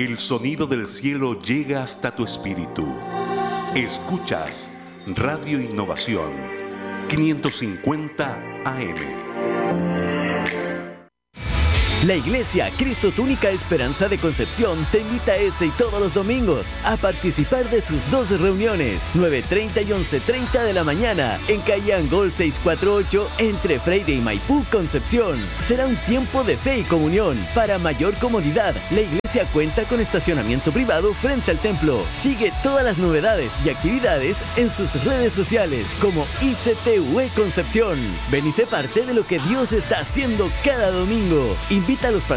El sonido del cielo llega hasta tu espíritu. Escuchas Radio Innovación 550 AM. La Iglesia Cristo Tu Única Esperanza de Concepción te invita este y todos los domingos a participar de sus 12 reuniones, 9:30 y 11:30 de la mañana, en calle Angol 648, entre Freire y Maipú, Concepción. Será un tiempo de fe y comunión. Para mayor comodidad, la iglesia cuenta con estacionamiento privado frente al templo. Sigue todas las novedades y actividades en sus redes sociales como ICTUE Concepción. Ven y sé parte de lo que Dios está haciendo cada domingo. Invita a los